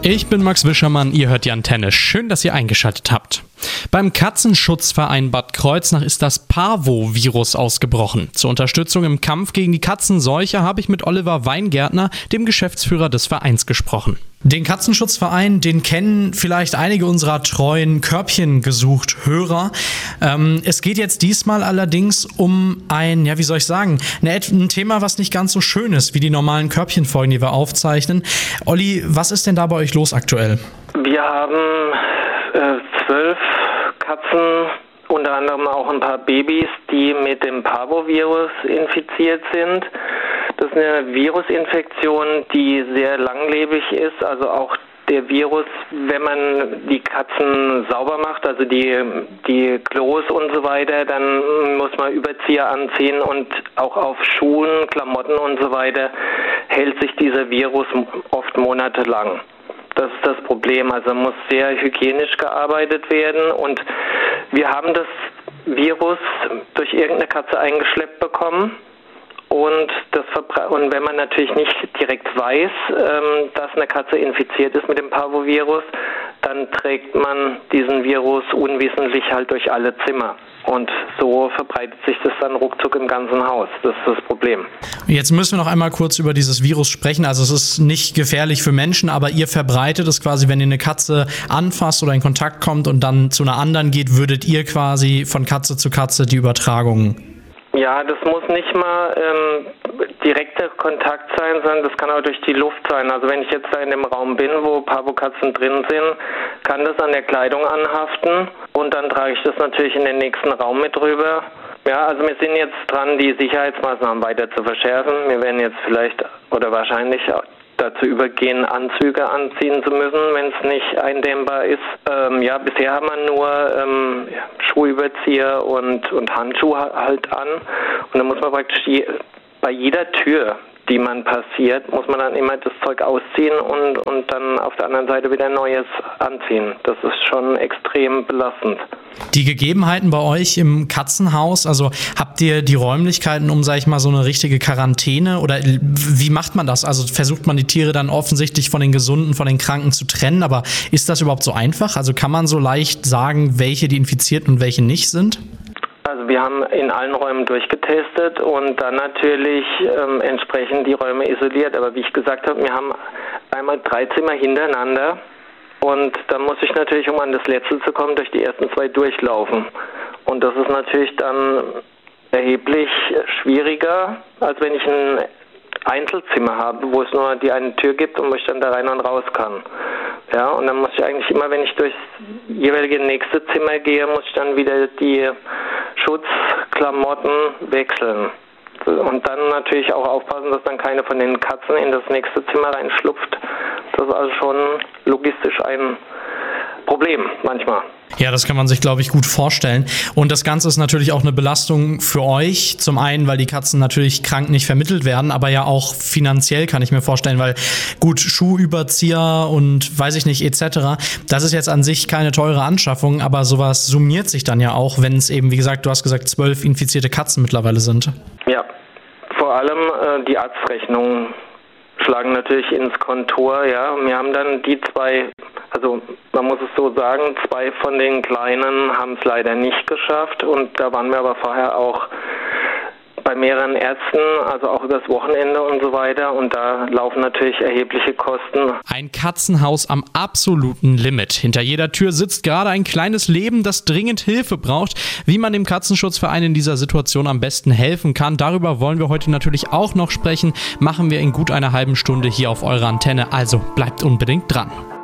Ich bin Max Wischermann, ihr hört die Antenne. Schön, dass ihr eingeschaltet habt. Beim Katzenschutzverein Bad Kreuznach ist das Parvovirus ausgebrochen. Zur Unterstützung im Kampf gegen die Katzenseuche habe ich mit Oliver Weingärtner, dem Geschäftsführer des Vereins, gesprochen. Den Katzenschutzverein, den kennen vielleicht einige unserer treuen Körbchen gesucht Hörer. Es geht jetzt diesmal allerdings um ein Thema, was nicht ganz so schön ist wie die normalen Körbchenfolgen, die wir aufzeichnen. Olli, was ist denn da bei euch los aktuell? Wir haben 12 Katzen, unter anderem auch ein paar Babys, die mit dem Parvovirus infiziert sind. Das ist eine Virusinfektion, die sehr langlebig ist, also auch der Virus, wenn man die Katzen sauber macht, also die Klos und so weiter, dann muss man Überzieher anziehen und auch auf Schuhen, Klamotten und so weiter hält sich dieser Virus oft monatelang. Das ist das Problem, also muss sehr hygienisch gearbeitet werden und wir haben das Virus durch irgendeine Katze eingeschleppt bekommen. Und wenn man natürlich nicht direkt weiß, dass eine Katze infiziert ist mit dem Parvovirus, dann trägt man diesen Virus unwissentlich halt durch alle Zimmer. Und so verbreitet sich das dann ruckzuck im ganzen Haus. Das ist das Problem. Jetzt müssen wir noch einmal kurz über dieses Virus sprechen. Also es ist nicht gefährlich für Menschen, aber ihr verbreitet es quasi, wenn ihr eine Katze anfasst oder in Kontakt kommt und dann zu einer anderen geht, würdet ihr quasi von Katze zu Katze die Übertragung. Ja, das muss nicht mal direkter Kontakt sein, sondern das kann auch durch die Luft sein. Also wenn ich jetzt da in dem Raum bin, wo Parvokatzen drin sind, kann das an der Kleidung anhaften und dann trage ich das natürlich in den nächsten Raum mit rüber. Ja, also wir sind jetzt dran, die Sicherheitsmaßnahmen weiter zu verschärfen. Wir werden jetzt vielleicht oder wahrscheinlich dazu übergehen, Anzüge anziehen zu müssen, wenn es nicht eindämmbar ist. Bisher haben wir nur Schuhüberzieher und Handschuhe halt an. Und dann muss man praktisch bei jeder Tür, die man passiert, muss man dann immer das Zeug ausziehen und dann auf der anderen Seite wieder Neues anziehen. Das ist schon extrem belastend. Die Gegebenheiten bei euch im Katzenhaus, also habt ihr die Räumlichkeiten, um, so eine richtige Quarantäne oder wie macht man das? Also versucht man die Tiere dann offensichtlich von den Gesunden, von den Kranken zu trennen, aber ist das überhaupt so einfach? Also kann man so leicht sagen, welche die infiziert und welche nicht sind? Also wir haben in allen Räumen durchgetestet und dann natürlich entsprechend die Räume isoliert. Aber wie ich gesagt habe, wir haben einmal 3 Zimmer hintereinander und dann muss ich natürlich, um an das letzte zu kommen, durch die ersten 2 durchlaufen. Und das ist natürlich dann erheblich schwieriger, als wenn ich ein Einzelzimmer habe, wo es nur die eine Tür gibt und wo ich dann da rein und raus kann. Ja, und dann muss ich eigentlich immer, wenn ich durchs jeweilige nächste Zimmer gehe, muss ich dann wieder die Schutzklamotten wechseln. Und dann natürlich auch aufpassen, dass dann keine von den Katzen in das nächste Zimmer reinschlupft. Das ist also schon logistisch ein Problem manchmal. Ja, das kann man sich, glaube ich, gut vorstellen. Und das Ganze ist natürlich auch eine Belastung für euch. Zum einen, weil die Katzen natürlich krank nicht vermittelt werden, aber ja auch finanziell, kann ich mir vorstellen, weil gut, Schuhüberzieher und weiß ich nicht etc., das ist jetzt an sich keine teure Anschaffung, aber sowas summiert sich dann ja auch, wenn es eben, wie gesagt, du hast gesagt, 12 infizierte Katzen mittlerweile sind. Ja, vor allem die Arztrechnungen schlagen natürlich ins Kontor, ja. Wir haben dann die 2, also man muss es so sagen, 2 von den Kleinen haben es leider nicht geschafft und da waren wir aber vorher auch bei mehreren Ärzten, also auch übers Wochenende und so weiter und da laufen natürlich erhebliche Kosten. Ein Katzenhaus am absoluten Limit. Hinter jeder Tür sitzt gerade ein kleines Leben, das dringend Hilfe braucht. Wie man dem Katzenschutzverein in dieser Situation am besten helfen kann, darüber wollen wir heute natürlich auch noch sprechen. Machen wir in gut einer halben Stunde hier auf eurer Antenne, also bleibt unbedingt dran.